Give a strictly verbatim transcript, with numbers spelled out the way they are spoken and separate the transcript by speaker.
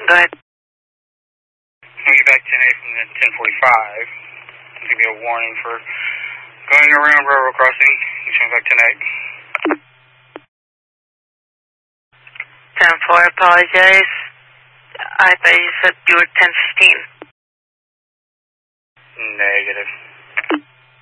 Speaker 1: Go ahead.
Speaker 2: I'll get back ten eight from the ten forty-five. I'll give you a warning for going around railroad crossing. You should back ten eight.
Speaker 1: ten four, apologize. I thought you said you were ten fifteen.
Speaker 2: Negative.